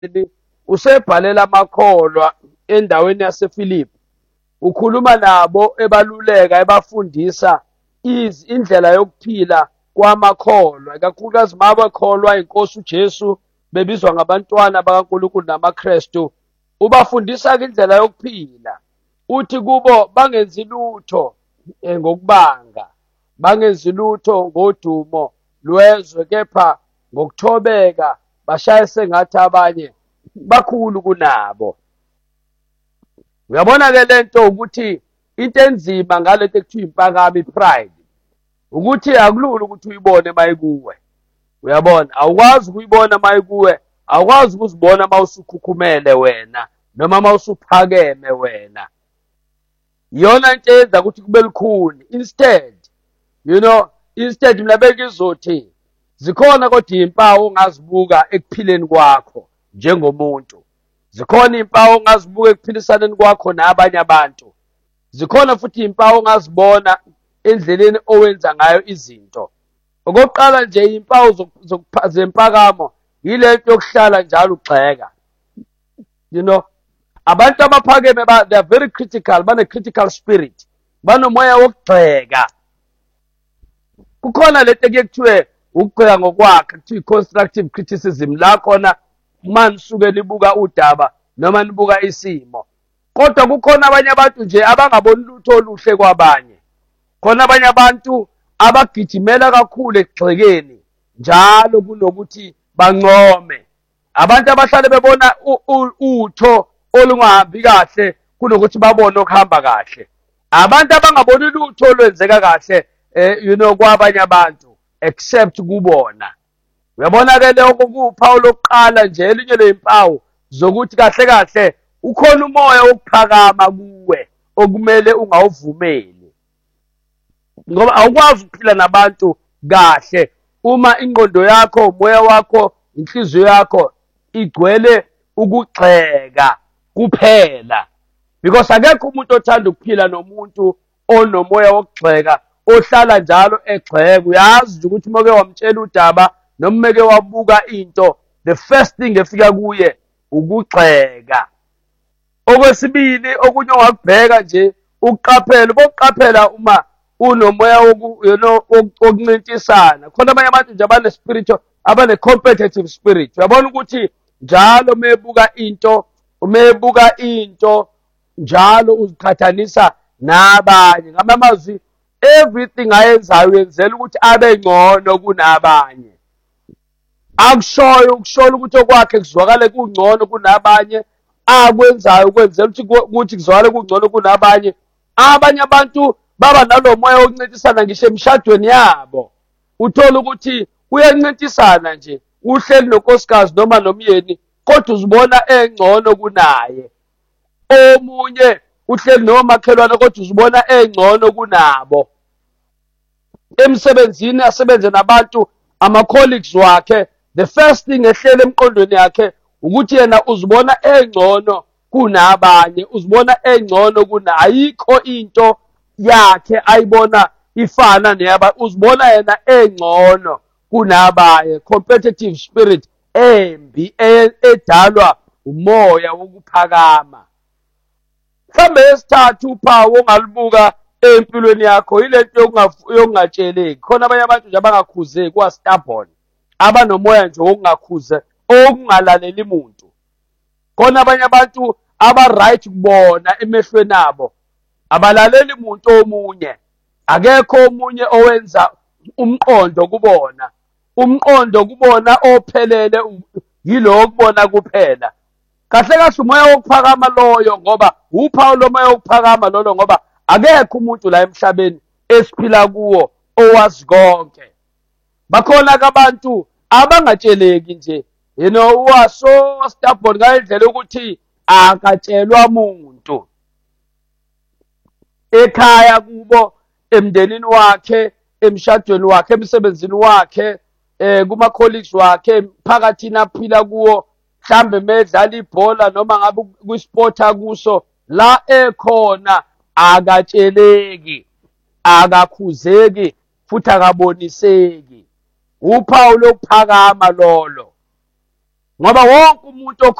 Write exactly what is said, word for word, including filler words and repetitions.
usebhalela amakholwa endaweni yaseFilipi, ukhuluma nabo ebaluleka ebafundisa indlela yokuphila kwamakholwa, ikakhulukazi mabakholwa inkosi uJesu bebizwa ngabantwana bakaNkulunkulu namaKristu. Ubafundisa-ke indlela yokuphila, uthi kubo bangenzi lutho ngokubanga, bangenzi lutho ngodumo lwezwe, kepha ngokuthobeka bashaye sengathi abanye bakhulu kunabo. Uyabona-ke lento ukuthi into enzima ngalento ekuthiwa impakamo, i-pride, ukuthi akulula ukuthi uyibone mayikuwe. Uyabona, awukwazi ukuyibona mayikuwe, awukwazi ukuzibona mawusukhukhumele wena noma mawusuphakeme wena. Iyona into eyenza ukuthi kube lukhuni. Instead, you know, instead mina bengizothi zikhona kodwa izimpawu ongazibuka ekuphileni kwakho njengomuntu. Zikhona izimpawu ongazibuka ekuphilisaneni kwakho nabanye abantu. Zikhona futhi izimpawu ongazibona endleleni owenza ngayo izinto. Okokuqala nje izimpawu zempakamo yilento yokuhlala njalo ugxeka. You know, abantu abaphakeme they are very critical, bane critical spirit, banomoya wokugxeka. Kukhona lento ekuthiwe ukugxeka ngokwakhe, kuthiwa constructive criticism, la khona manje suke libuka udaba noma nibuka isimo. Kodwa kukhona abanye abantu nje abangaboni lutho oluhle kwabanye. Khona abanye abantu abagijimela kakhulu ekugxekeni njalo kunokuthi bancome. Abantu abahlale bebona utho olungahambi kahle kunokuthi babone okuhamba kahle. Abantu abangaboni lutho olwenzeka kahle you know kwabanye abantu except kubona. Uyabona-ke lokho kuwuphawu lokuqala nje elinye lezimpawu zokuthi kahle kahle ukhona umoya wokuphakama kuwe okumele ungawuvumeli. Ngoba awukwazi ukuphila nabantu kahle uma ingqondo yakho, umoya wakho, inhliziyo yakho igcwele ukugxeka kuphela. Because akekho umuntu othanda ukuphila nomuntu onomoya wokugxeka, ohlala njalo egxeka. Uyazi nje ukuthi uma ke wamtshela udaba noma umeke wabuka into, the first thing efika kuye ukugxeka. Okwesibili, okunye ongakubheka nje ukuqaphela, bokuqaphela uma unomoya woku you know wokuncintisana. Khona abanye abantu nje abane spiritual, abane competitive spirit. Uyabona ukuthi njalo mebuka into, umebuka into njalo uziqhathanisa nabanye. Ngamanye amazwi everything ayenzayo uyenzela ukuthi abe ngcono kunabanye. Akushoyo ukushola ukuthi okwakhe kuzwakale kungcono kunabanye, akwenzayo ukwenzela ukuthi ukuthi kuzwakale kungcono kunabanye. Abanye abantu baba nalo moya wokuncintisana ngisho emshadweni yabo. Uthola ukuthi uyancintisana nje, uhleli nonkosikazi noma nomyeni, kodwa uzibona engcono kunaye. Omunye uhleli nomakhelwane kodwa uzibona engcono kunabo. Emsebenzini asebenze nabantu, ama-colleagues wakhe, the first thing ehlele emqondweni yakhe ukuthi yena uzibona engcono kunabanye, uzibona engcono kuna. Ayikho into yakhe ayibona ifana neyaba, uzibona yena engcono kunabanye. Competitive spirit embi edalwa umoya wokuphakama. Mhlambe esithathu uphawu ongalibuka empilweni yakho yilento yokungatsheleki. Khona abanye abantu nje abangakhuzeki, kwa stubborn, abanomoya nje wokungakhuze, okungalaleli umuntu. Khona abanye abantu aba right kubona emehlweni abo, abalaleli umuntu omunye. Akekho omunye owenza umqondo kubona. Umqondo kubona ophelele yilo kubona kuphela. Kahle kahle umoya wokuphakama loyo, ngoba uphawu lomoya wokuphakama lolo, ngoba akekho umuntu la emhlabeni esiphila kuwo owazi konke. Bakhona abantu abangatsheleki nje, you know, waso stubborn ngandlela ukuthi akatshelwa umuntu. Ekhaya kubo, emndenini wakhe, emshadweni wakhe, emsebenzini wakhe, eh kuma colleagues wakhe, phakathini aphila kuwo, mhlambe medlala ibhola noma ngabe kwisport akuso, la ekhona akatsheleki, akakhuzeki futhi akaboniseki. Uphawu lokuphakama lolo. ngoba wonke umuntu